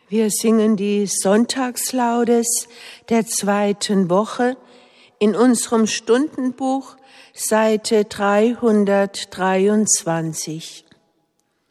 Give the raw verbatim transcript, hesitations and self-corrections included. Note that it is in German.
Wir singen die Sonntagslaudes der zweiten Woche in unserem Stundenbuch, Seite dreihundertdreiundzwanzig.